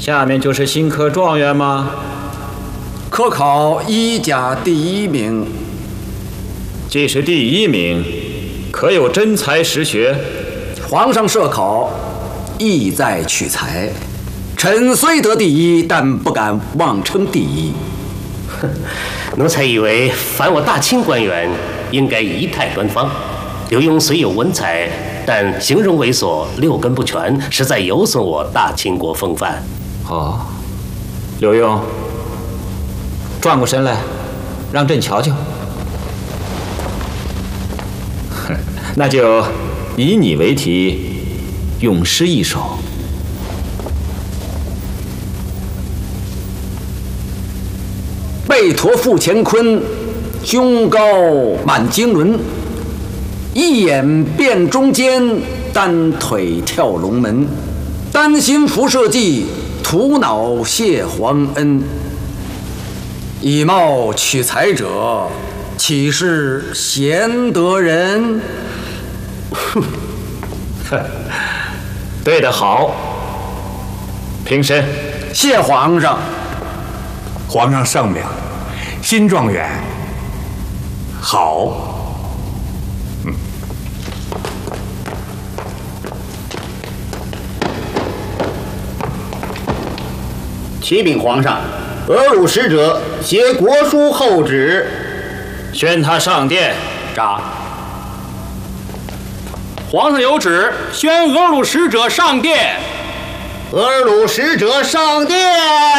下面就是新科状元吗？ 科考1甲第1名。 既是第1名，可有真才实学？ 皇上设考，意在取材。臣虽得第1，但不敢妄称第1。 奴才以为，凡我大清官员，应该仪态端方。刘墉虽有文采，但形容猥琐，6根不全，实在有损我大清国风范。 哦，刘墉，转过身来，让朕瞧瞧。那就以你为题，咏诗一首。 背驮负乾坤，胸高满经纶。一眼辨中间，单腿跳龙门。丹心辐射计，图脑谢皇恩。以貌取才者，岂是贤德人？ 哼，对得好。平身。 谢皇上。 皇上圣明，新状元好。 启禀皇上，俄鲁使者携国书厚旨， 宣他上殿。 札。 皇上有旨，宣俄鲁使者上殿。 俄鲁使者上殿。